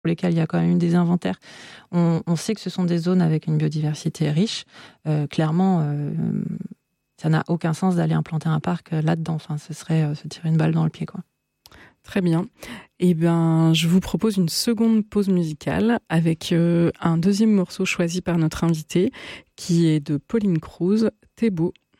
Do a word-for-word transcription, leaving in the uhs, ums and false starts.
pour lesquelles il y a quand même eu des inventaires, on, on sait que ce sont des zones avec une biodiversité riche. Euh, clairement, euh, ça n'a aucun sens d'aller implanter un parc là-dedans. Enfin, ce serait euh, se tirer une balle dans le pied, quoi. Très bien. Eh bien, je vous propose une seconde pause musicale avec euh, un deuxième morceau choisi par notre invitée, qui est de Pauline Cruz, T'es beau.